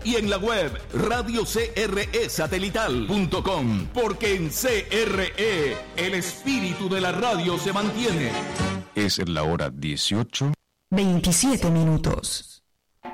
y en la web radiocresatelital.com, porque en CRE el espíritu de la radio se mantiene. Es la hora 18:27 minutos.